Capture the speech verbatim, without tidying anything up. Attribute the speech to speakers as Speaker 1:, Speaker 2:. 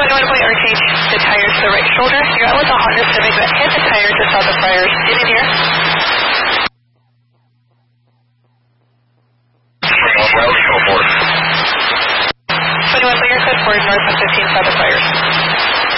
Speaker 1: twenty-one point R T H, the tires to the right shoulder. You're out with a Honda Civic that hit the tire just south of Friars. In and here. twenty-one point, you're set forward north one fifteen south of